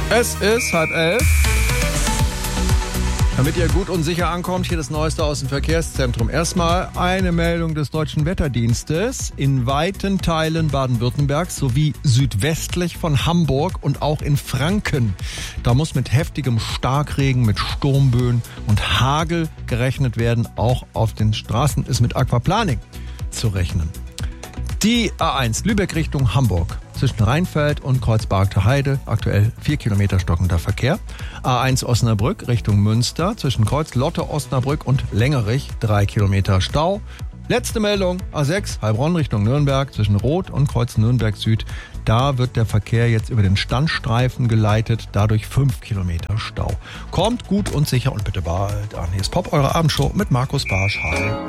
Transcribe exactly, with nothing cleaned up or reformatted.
Es ist halb elf. Damit ihr gut und sicher ankommt, hier das Neueste aus dem Verkehrszentrum. Erstmal eine Meldung des Deutschen Wetterdienstes. In weiten Teilen Baden-Württembergs sowie südwestlich von Hamburg und auch in Franken. Da muss mit heftigem Starkregen, mit Sturmböen und Hagel gerechnet werden. Auch auf den Straßen ist mit Aquaplaning zu rechnen. Die A eins Lübeck Richtung Hamburg. Zwischen Rheinfeld und Kreuzberger Heide aktuell vier Kilometer stockender Verkehr. A eins Osnabrück Richtung Münster zwischen Kreuz-Lotte, Osnabrück und Längerich drei Kilometer Stau. Letzte Meldung, A sechs Heilbronn Richtung Nürnberg zwischen Roth und Kreuz Nürnberg Süd. Da wird der Verkehr jetzt über den Standstreifen geleitet, dadurch fünf Kilometer Stau. Kommt gut und sicher und bitte bald an. Hier ist Pop, eure Abendshow mit Markus Barsch. Hi.